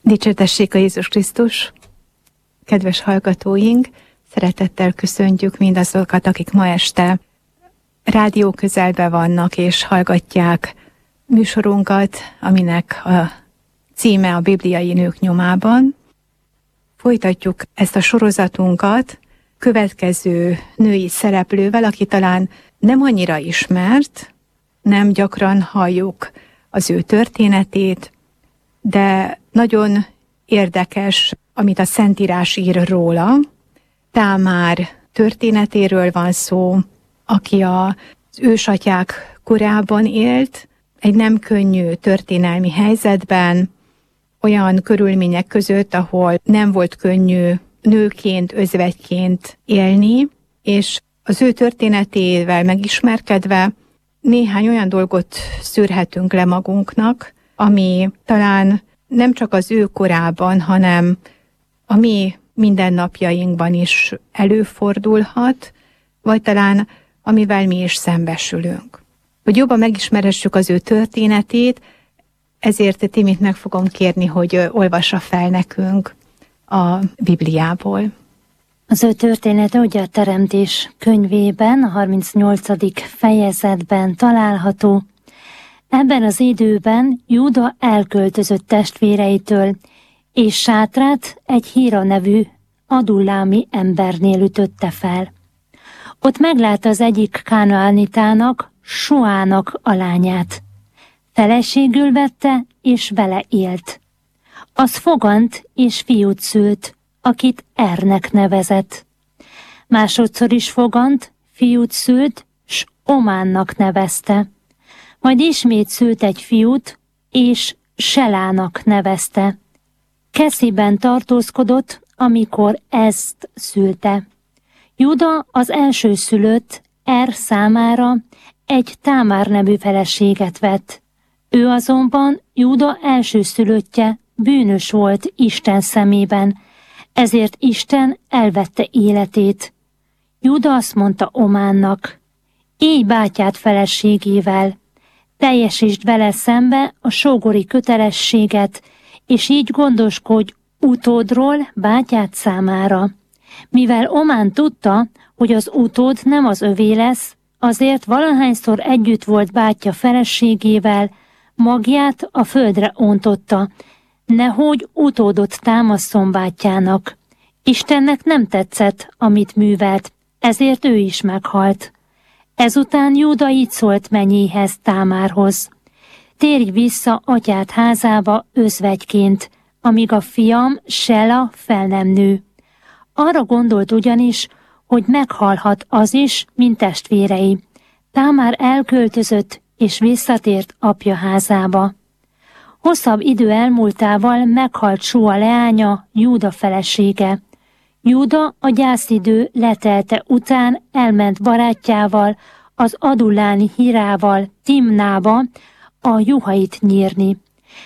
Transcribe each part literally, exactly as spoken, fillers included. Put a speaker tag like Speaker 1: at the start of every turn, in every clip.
Speaker 1: Dicsőtessék a Jézus Krisztus! Kedves hallgatóink, szeretettel köszöntjük mindazokat, akik ma este rádió közelben vannak és hallgatják műsorunkat, aminek a címe a Bibliai Nők Nyomában. Folytatjuk ezt a sorozatunkat következő női szereplővel, aki talán nem annyira ismert, nem gyakran halljuk az ő történetét, de nagyon érdekes, amit a Szentírás ír róla. Támár történetéről van szó, aki az ősatyák korában élt, egy nem könnyű történelmi helyzetben, olyan körülmények között, ahol nem volt könnyű nőként, özvegyként élni, és az ő történetével megismerkedve néhány olyan dolgot szűrhetünk le magunknak, ami talán nem csak az ő korában, hanem a mi mindennapjainkban is előfordulhat, vagy talán amivel mi is szembesülünk. Hogy jobban megismerhessük az ő történetét, ezért Timit meg fogom kérni, hogy olvassa fel nekünk a Bibliából.
Speaker 2: Az ő története ugye a Teremtés könyvében, a harmincnyolcadik fejezetben található. Ebben az időben Júda elköltözött testvéreitől, és sátrát egy Híra nevű adullámi embernél ütötte fel. Ott meglátta az egyik kánaánitának, Suának a lányát. Feleségül vette, és vele élt. Az fogant, és fiút szült, akit Ernek nevezett. Másodszor is fogant, fiút szült, s Ománnak nevezte. Majd ismét szült egy fiút, és Selának nevezte. Kesziben tartózkodott, amikor ezt szülte. Júda az elsőszülött Er számára egy Támár nevű feleséget vett. Ő azonban Júda elsőszülöttje bűnös volt Isten szemében, ezért Isten elvette életét. Júda azt mondta Ománnak: élj bátyád feleségével, teljesítsd vele szembe a sógori kötelességet, és így gondoskodj utódról bátyád számára. Mivel Omán tudta, hogy az utód nem az övé lesz, azért valahányszor együtt volt bátyja feleségével, magját a földre ontotta, nehogy utódot támasszon bátyjának. Istennek nem tetszett, amit művelt, ezért ő is meghalt. Ezután Júda így szólt mennyéhez, Támárhoz: térj vissza atyád házába özvegyként, amíg a fiam Sela fel nem nő. Arra gondolt ugyanis, hogy meghalhat az is, mint testvérei. Támár elköltözött, és visszatért apja házába. Hosszabb idő elmúltával meghalt Súa leánya, Júda felesége. Júda a gyászidő letelte után elment barátjával, az adulláni Hírával Timnába a juhait nyírni.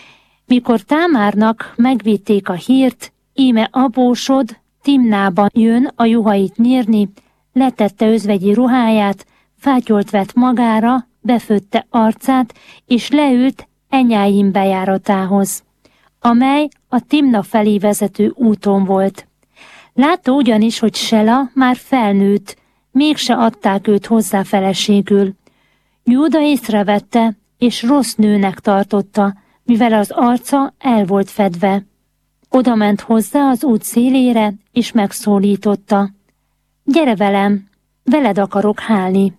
Speaker 2: Mikor Támárnak megvitték a hírt, íme apósod Timnában jön a juhait nyírni, letette özvegyi ruháját, fátyolt vett magára, befötte arcát, és leült Enyáim bejáratához, amely a Timna felé vezető úton volt. Látta ugyanis, hogy Sela már felnőtt, mégse adták őt hozzá feleségül. Júda észrevette, és rossz nőnek tartotta, mivel az arca el volt fedve. Oda ment hozzá az út szélére, és megszólította: gyere velem, veled akarok hálni.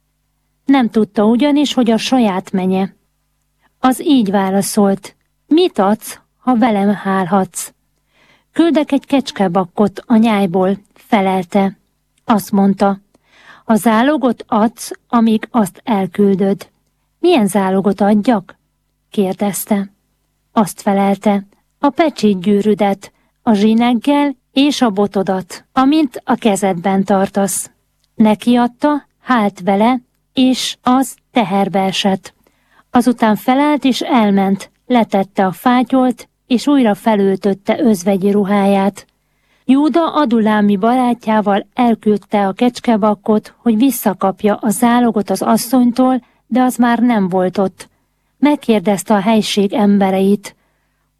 Speaker 2: Nem tudta ugyanis, hogy a saját menye. Az így válaszolt: mit adsz, ha velem hálhatsz? Küldek egy kecskebakkot a nyájból, felelte. Azt mondta: a zálogot adsz, amíg azt elküldöd. Milyen zálogot adjak? kérdezte. Azt felelte: a pecsétgyűrűdet, a zsineggel és a botodat, amint a kezedben tartasz. Neki adta, hált vele, és az teherbe esett. Azután felállt és elment, letette a fátyolt, és újra felöltötte özvegyi ruháját. Júda adullámi barátjával elküldte a kecskebakkot, hogy visszakapja a zálogot az asszonytól, de az már nem volt ott. Megkérdezte a helység embereit: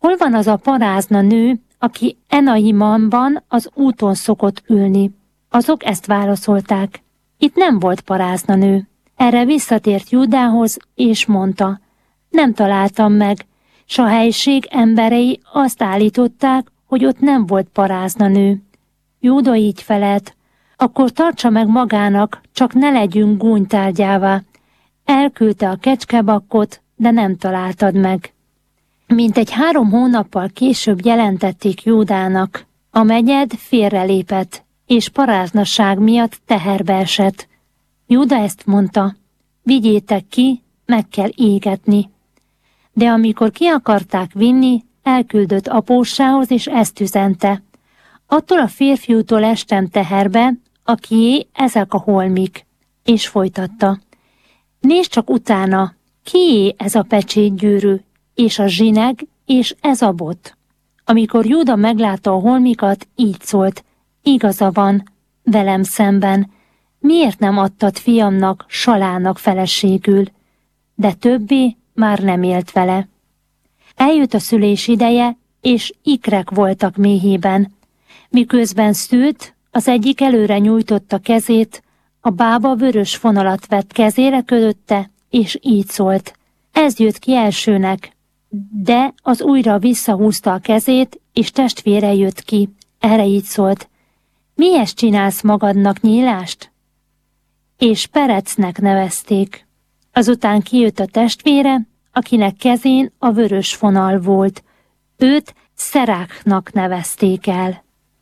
Speaker 2: hol van az a parázna nő, aki Enaimanban az úton szokott ülni? Azok ezt válaszolták. Itt nem volt parázna nő. Erre visszatért Júdához, és mondta, nem találtam meg, s a helység emberei azt állították, hogy ott nem volt parázna nő. Júda így felelt, akkor tartsa meg magának, csak ne legyünk gúnytárgyává. Elküldte a kecskebakkot, de nem találtad meg. Mintegy három hónappal később jelentették Júdának. A megyed félrelépett, és paráznasság miatt teherbe esett. Júda ezt mondta, vigyétek ki, meg kell égetni. De amikor ki akarták vinni, elküldött apósához, és ezt üzente. Attól a férfiútól estem teherbe, akié ezek a holmik. És folytatta. Nézd csak utána, kié ez a pecsétgyűrű, és a zsineg, és ez a bot. Amikor Júda meglátta a holmikat, így szólt, igaza van, velem szemben, miért nem adtad fiamnak, Salának feleségül? De többé már nem élt vele. Eljött a szülés ideje, és ikrek voltak méhében. Miközben szült, az egyik előre nyújtotta kezét, a bába vörös fonalat vett kezére kötötte, és így szólt. Ez jött ki elsőnek, de az újra visszahúzta a kezét, és testvére jött ki. Erre így szólt. Miért csinálsz magadnak nyílást? És Perecnek nevezték. Azután kijött a testvére, akinek kezén a vörös fonal volt. Őt Szeráknak nevezték el.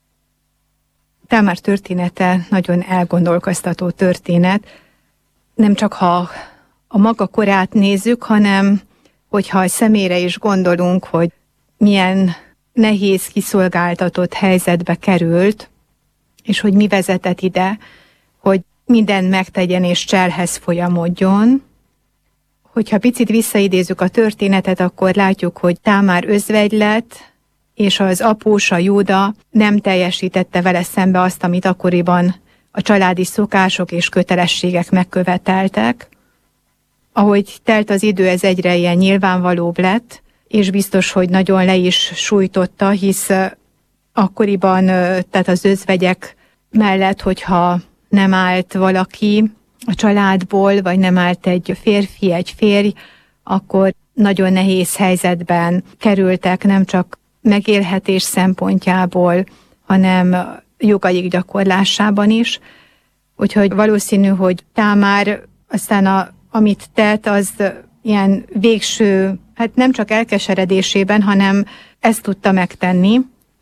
Speaker 1: Támár története nagyon elgondolkoztató történet. Nem csak ha a maga korát nézzük, hanem hogyha a személyre is gondolunk, hogy milyen nehéz, kiszolgáltatott helyzetbe került, és hogy mi vezetett ide, hogy mindent megtegyen és cselhez folyamodjon. Hogyha picit visszaidézzük a történetet, akkor látjuk, hogy Támár özvegy lett, és az apósa Júda nem teljesítette vele szembe azt, amit akkoriban a családi szokások és kötelességek megköveteltek. Ahogy telt az idő, ez egyre ilyen nyilvánvalóbb lett, és biztos, hogy nagyon le is sújtotta, hisz akkoriban, tehát az özvegyek mellett, hogyha nem állt valaki a családból, vagy nem állt egy férfi, egy férj, akkor nagyon nehéz helyzetben kerültek, nem csak megélhetés szempontjából, hanem jogaik gyakorlásában is. Úgyhogy valószínű, hogy Támár aztán a, amit tett, az ilyen végső, hát nem csak elkeseredésében, hanem ezt tudta megtenni.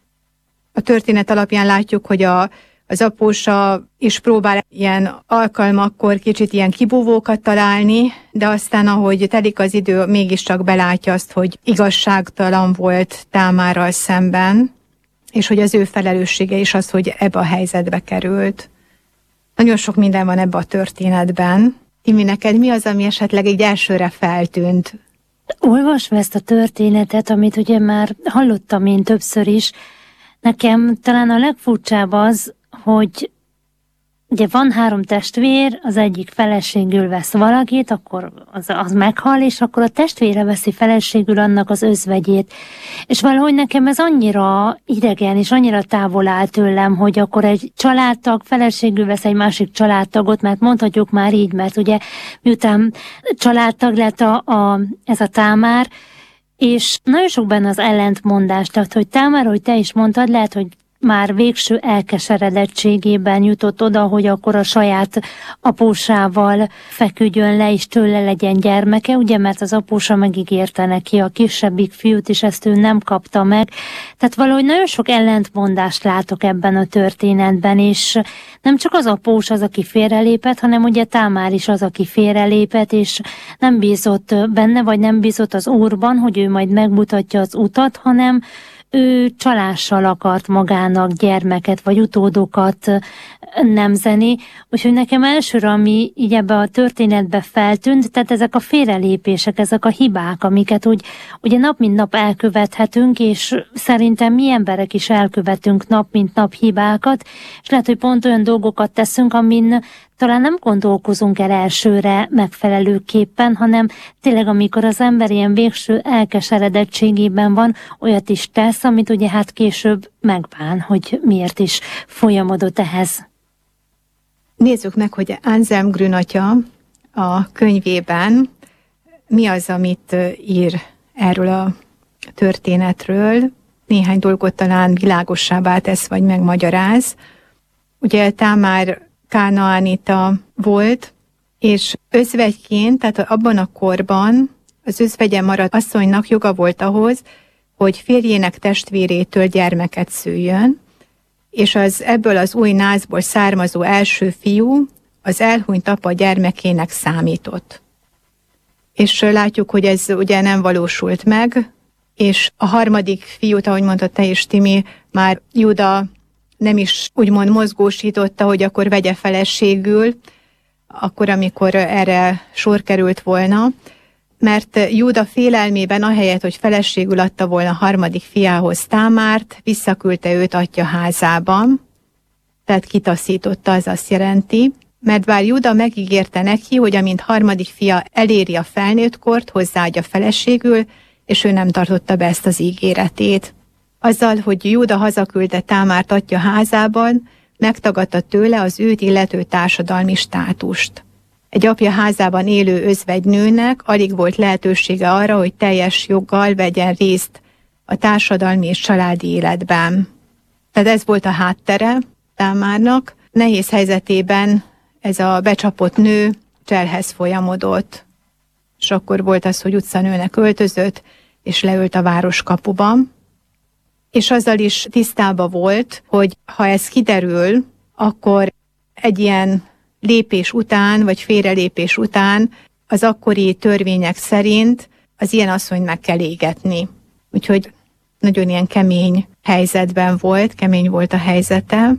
Speaker 1: A történet alapján látjuk, hogy a, az apósa is próbál ilyen alkalmakkor kicsit ilyen kibúvókat találni, de aztán, ahogy telik az idő, mégiscsak belátja azt, hogy igazságtalan volt Támárral szemben, és hogy az ő felelőssége is az, hogy ebbe a helyzetbe került. Nagyon sok minden van ebbe a történetben. Timi, neked mi az, ami esetleg így elsőre feltűnt?
Speaker 2: Olvasva ezt a történetet, amit ugye már hallottam én többször is, nekem talán a legfurcsább az, hogy ugye van három testvér, az egyik feleségül vesz valakit, akkor az, az meghal, és akkor a testvére veszi feleségül annak az özvegyét. És valahogy nekem ez annyira idegen, és annyira távol áll tőlem, hogy akkor egy családtag feleségül vesz egy másik családtagot, mert mondhatjuk már így, mert ugye miután családtag lett a, a, ez a Támár, és nagyon sok benne az ellentmondás, tehát hogy Támár, hogy te is mondtad, lehet, hogy már végső elkeseredettségében jutott oda, hogy akkor a saját apósával feküdjön le, és tőle legyen gyermeke, ugye, mert az apósa megígérte neki a kisebbik fiút, és ezt ő nem kapta meg. Tehát valahogy nagyon sok ellentmondást látok ebben a történetben, és nem csak az após az, aki félrelépett, hanem ugye Támár is az, aki félrelépett, és nem bízott benne, vagy nem bízott az Úrban, hogy ő majd megmutatja az utat, hanem ő csalással akart magának gyermeket, vagy utódokat nemzeni, úgyhogy nekem elsőre, ami így ebbe a történetbe feltűnt, tehát ezek a félrelépések, ezek a hibák, amiket úgy, ugye nap mint nap elkövethetünk, és szerintem mi emberek is elkövetünk nap mint nap hibákat, és lehet, hogy pont olyan dolgokat teszünk, amin talán nem gondolkozunk el elsőre megfelelőképpen, hanem tényleg amikor az ember ilyen végső elkeseredettségében van, olyat is tesz, amit ugye hát később megbán, hogy miért is folyamodott ehhez.
Speaker 1: Nézzük meg, hogy Anselm Grün atya a könyvében mi az, amit ír erről a történetről. Néhány dolgot talán világosabbá tesz, vagy megmagyaráz. Ugye Támár kánaánita volt, és özvegyként, tehát abban a korban az özvegye maradt asszonynak joga volt ahhoz, hogy férjének testvérétől gyermeket szüljön, és az ebből az új názból származó első fiú az elhunyt apa gyermekének számított. És látjuk, hogy ez ugye nem valósult meg, és a harmadik fiút, ahogy mondta te is, Timi, már Júda nem is úgymond mozgósította, hogy akkor vegye feleségül, akkor, amikor erre sor került volna, mert Júda félelmében ahelyett, hogy feleségül adta volna a harmadik fiához Támárt, visszaküldte őt atya házában, tehát kitaszította, az azt jelenti, mert bár Júda megígérte neki, hogy amint harmadik fia eléri a felnőttkort, hozzáadja feleségül, és ő nem tartotta be ezt az ígéretét. Azzal, hogy Júda hazaküldte Támárt atya házában, megtagadta tőle az őt illető társadalmi státust. Egy apja házában élő özvegynőnek alig volt lehetősége arra, hogy teljes joggal vegyen részt a társadalmi és családi életben. Tehát ez volt a háttere Támárnak. Nehéz helyzetében ez a becsapott nő cselhez folyamodott, és akkor volt az, hogy utcanőnek öltözött, és leült a városkapuban. És azzal is tisztában volt, hogy ha ez kiderül, akkor egy ilyen lépés után, vagy félrelépés után az akkori törvények szerint az ilyen asszonyt meg kell égetni. Úgyhogy nagyon ilyen kemény helyzetben volt, kemény volt a helyzete.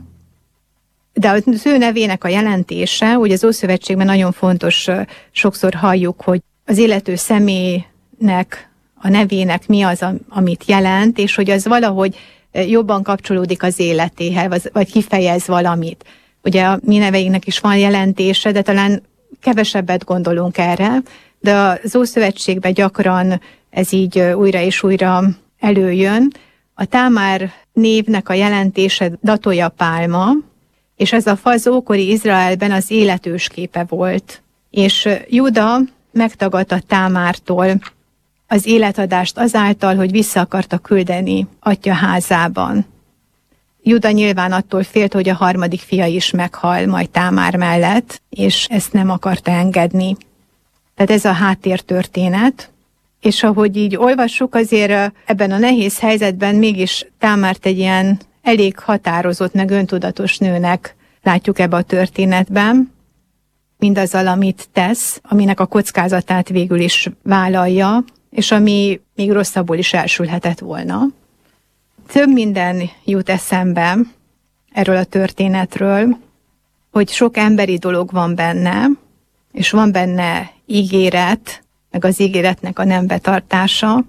Speaker 1: De az ő nevének a jelentése, ugye az Ószövetségben nagyon fontos, sokszor halljuk, hogy az illető személynek, a nevének mi az, amit jelent, és hogy az valahogy jobban kapcsolódik az életéhez, vagy kifejez valamit. Ugye a mi neveinknek is van jelentése, de talán kevesebbet gondolunk erre, de az Ószövetségben gyakran ez így újra és újra előjön. A Támár névnek a jelentése Datolja pálma, és ez a fa az ókori Izraelben az életősképe volt. És Júda megtagadta Támártól az életadást azáltal, hogy vissza akarta küldeni atya házában. Júda nyilván attól félt, hogy a harmadik fia is meghal majd Támár mellett, és ezt nem akarta engedni. Tehát ez a háttértörténet, és ahogy így olvassuk, azért ebben a nehéz helyzetben mégis Támárt egy ilyen elég határozott, meg öntudatos nőnek látjuk ebbe a történetben, mindazzal, amit tesz, aminek a kockázatát végül is vállalja, és ami még rosszabbul is elsülhetett volna. Több minden jut eszembe erről a történetről, hogy sok emberi dolog van benne, és van benne ígéret, meg az ígéretnek a nem betartása,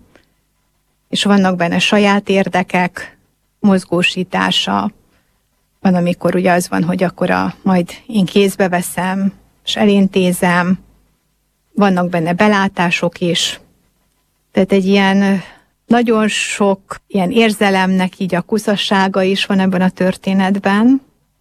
Speaker 1: és vannak benne saját érdekek, mozgósítása. Van, amikor ugye az van, hogy akkor a, majd én kézbe veszem, és elintézem. Vannak benne belátások is. Tehát egy ilyen nagyon sok ilyen érzelemnek így a kuszassága is van ebben a történetben.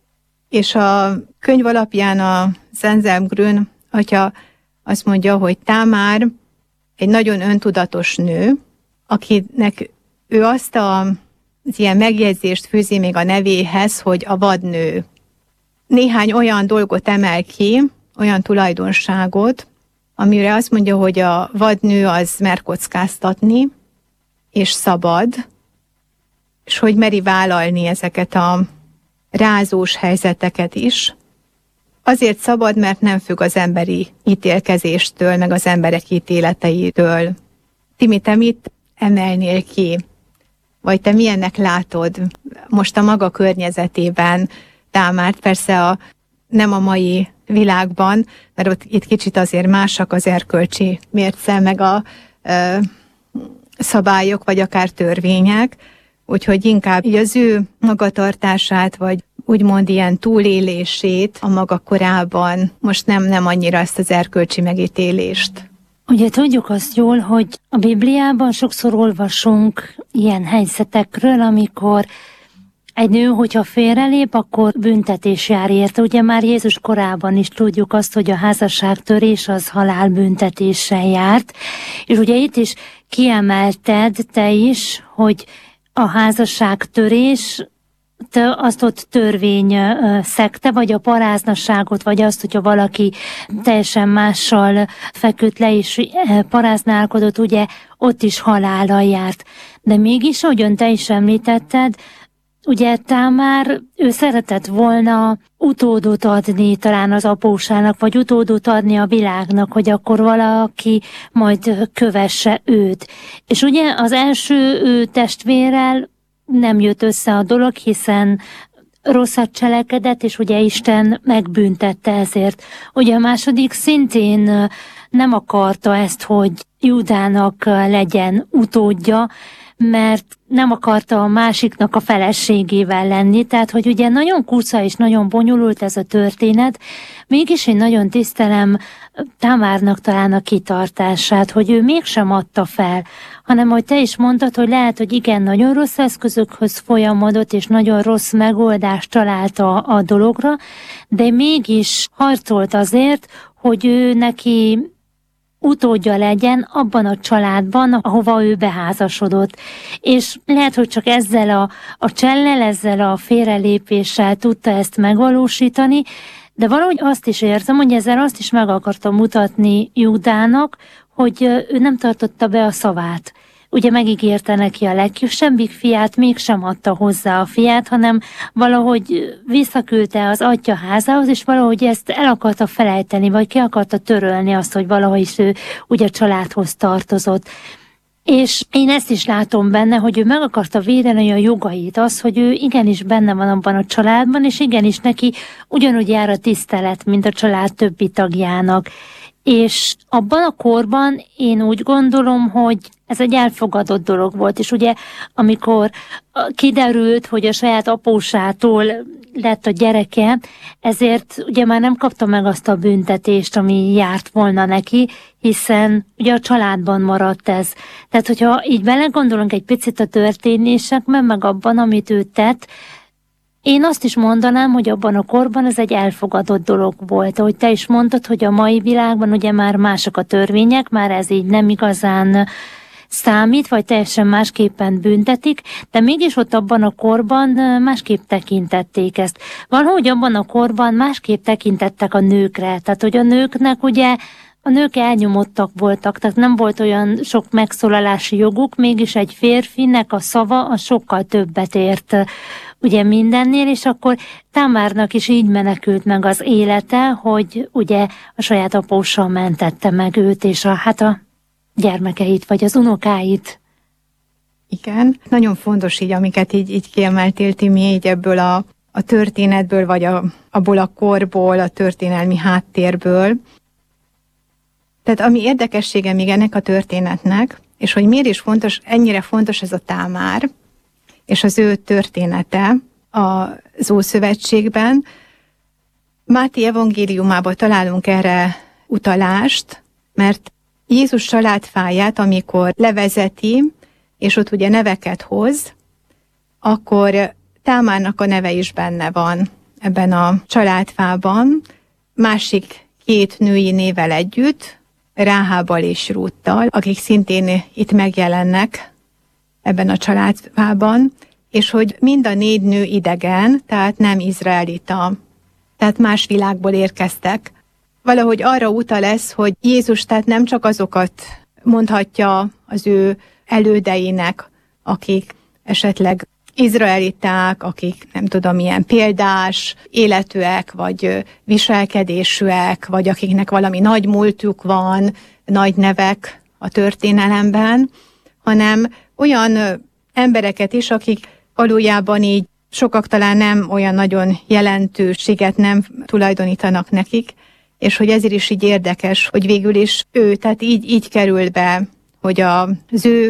Speaker 1: És a könyv alapján a Anselm Grün atya azt mondja, hogy Támár egy nagyon öntudatos nő, akinek ő azt a, az ilyen megjegyzést fűzi még a nevéhez, hogy a vadnő. Néhány olyan dolgot emel ki, olyan tulajdonságot, amire azt mondja, hogy a vadnő az mer kockáztatni, és szabad, és hogy meri vállalni ezeket a rázós helyzeteket is. Azért szabad, mert nem függ az emberi ítélkezéstől, meg az emberek ítéleteitől. Timi, te mit emelnél ki? Vagy te milyennek látod most a maga környezetében Támárt? Persze a, nem a mai világban, mert ott itt kicsit azért másak az erkölcsi mérce, meg a ö, szabályok, vagy akár törvények, úgyhogy inkább így az ő magatartását, vagy úgymond ilyen túlélését a maga korában, most nem, nem annyira ezt az erkölcsi megítélést.
Speaker 2: Ugye tudjuk azt jól, hogy a Bibliában sokszor olvasunk ilyen helyzetekről, amikor egy nő, hogyha félrelép, akkor büntetés jár érte. Ugye már Jézus korában is tudjuk azt, hogy a házasságtörés az halálbüntetéssel járt. És ugye itt is kiemelted te is, hogy a házasságtörés azt ott törvény szegte, vagy a paráznasságot, vagy azt, hogyha valaki teljesen mással feküdt le és paráználkodott, ugye ott is halállal járt. De mégis, ahogyan te is említetted, ugye Támár, ő szeretett volna utódot adni talán az apósának, vagy utódot adni a világnak, hogy akkor valaki majd kövesse őt. És ugye az első ő testvérrel nem jött össze a dolog, hiszen rosszat cselekedett, és ugye Isten megbüntette ezért. Ugye a második szintén nem akarta ezt, hogy Júdának legyen utódja, mert nem akarta a másiknak a feleségével lenni, tehát hogy ugye nagyon kurca és nagyon bonyolult ez a történet, mégis én nagyon tisztelem Támárnak talán a kitartását, hogy ő mégsem adta fel, hanem hogy te is mondtad, hogy lehet, hogy igen, nagyon rossz eszközökhöz folyamodott, és nagyon rossz megoldást találta a dologra, de mégis harcolt azért, hogy ő neki utódja legyen abban a családban, ahova ő beházasodott. És lehet, hogy csak ezzel a, a csellel, ezzel a félrelépéssel tudta ezt megvalósítani, de valahogy azt is érzem, hogy ezzel azt is meg akartam mutatni Júdának, hogy ő nem tartotta be a szavát. Ugye megígérte neki a legkisebbik fiát, mégsem adta hozzá a fiát, hanem valahogy visszaküldte az atya házához, és valahogy ezt el akarta felejteni, vagy ki akarta törölni azt, hogy valahogy ő ugye a családhoz tartozott. És én ezt is látom benne, hogy ő meg akarta védeni a jogait, az, hogy ő igenis benne van abban a családban, és igenis neki ugyanúgy jár a tisztelet, mint a család többi tagjának. És abban a korban én úgy gondolom, hogy ez egy elfogadott dolog volt, és ugye amikor kiderült, hogy a saját apósától lett a gyereke, ezért ugye már nem kapta meg azt a büntetést, ami járt volna neki, hiszen ugye a családban maradt ez. Tehát, hogyha így belegondolunk egy picit a történésekben, meg abban, amit ő tett, én azt is mondanám, hogy abban a korban ez egy elfogadott dolog volt. Ahogy te is mondtad, hogy a mai világban ugye már mások a törvények, már ez így nem igazán számít, vagy teljesen másképpen büntetik, de mégis ott abban a korban másképp tekintették ezt. Valahogy abban a korban másképp tekintettek a nőkre, tehát hogy a nőknek ugye a nők elnyomottak voltak, tehát nem volt olyan sok megszólalási joguk, mégis egy férfinek a szava a sokkal többet ért ugye mindennél, és akkor Támárnak is így menekült meg az élete, hogy ugye a saját apóssal mentette meg őt, és a, hát a gyermekeit, vagy az unokáit.
Speaker 1: Igen, nagyon fontos így, amiket így, így kiemeltél, Timi, így ebből a, a történetből, vagy a, abból a korból, a történelmi háttérből. Tehát ami érdekessége még ennek a történetnek, és hogy miért is fontos, ennyire fontos ez a Támár, és az ő története az Ószövetségben. Máté evangéliumában találunk erre utalást, mert Jézus családfáját, amikor levezeti, és ott ugye neveket hoz, akkor Támárnak a neve is benne van ebben a családfában, másik két női névvel együtt, Ráhábbal és Rúttal, akik szintén itt megjelennek ebben a családfában, és hogy mind a négy nő idegen, tehát nem izraelita, tehát más világból érkeztek. Valahogy arra utal ez, hogy Jézus tehát nem csak azokat mondhatja az ő elődeinek, akik esetleg izraeliták, akik nem tudom, milyen példás életűek, vagy viselkedésűek, vagy akiknek valami nagy múltjuk van, nagy nevek a történelemben, hanem olyan embereket is, akik valójában így sokak talán nem olyan nagyon jelentőséget nem tulajdonítanak nekik, és hogy ezért is így érdekes, hogy végül is ő, tehát így, így kerül be, hogy az ő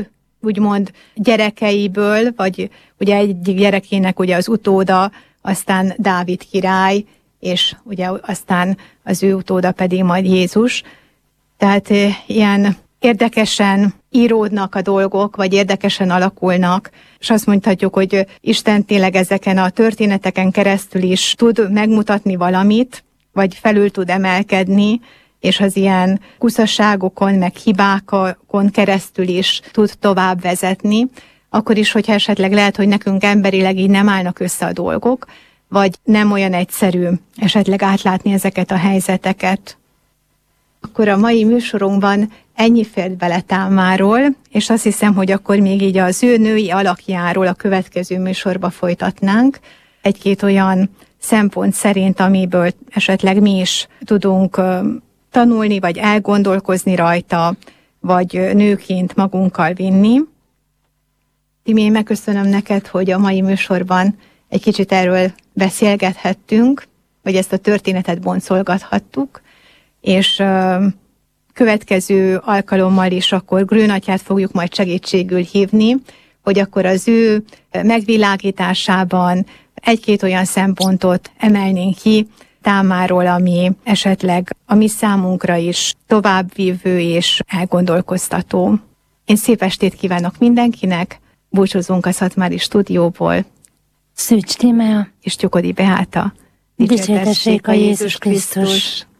Speaker 1: úgymond gyerekeiből, vagy ugye egyik gyerekének ugye az utóda, aztán Dávid király, és ugye aztán az ő utóda pedig majd Jézus. Tehát ilyen érdekesen íródnak a dolgok, vagy érdekesen alakulnak, és azt mondhatjuk, hogy Isten tényleg ezeken a történeteken keresztül is tud megmutatni valamit, vagy felül tud emelkedni, és az ilyen kuszasságokon, meg hibákon keresztül is tud tovább vezetni, akkor is, hogyha esetleg lehet, hogy nekünk emberileg így nem állnak össze a dolgok, vagy nem olyan egyszerű esetleg átlátni ezeket a helyzeteket. Akkor a mai műsorunkban ennyi fért bele Támárról, és azt hiszem, hogy akkor még így az ő női alakjáról a következő műsorba folytatnánk. Egy-két olyan szempont szerint, amiből esetleg mi is tudunk tanulni, vagy elgondolkozni rajta, vagy nőként magunkkal vinni. Timi, én megköszönöm neked, hogy a mai műsorban egy kicsit erről beszélgethettünk, vagy ezt a történetet boncolgathattuk, és uh, következő alkalommal is akkor Grün atyát fogjuk majd segítségül hívni, hogy akkor az ő megvilágításában egy-két olyan szempontot emelnénk ki Támárról, ami esetleg a mi számunkra is továbbvívő és elgondolkoztató. Én szép estét kívánok mindenkinek, búcsúzunk a Szatmári stúdióból.
Speaker 2: Szűcs Tímea
Speaker 1: és Tyukodi Beáta.
Speaker 2: Dicsértessék a Jézus Krisztus!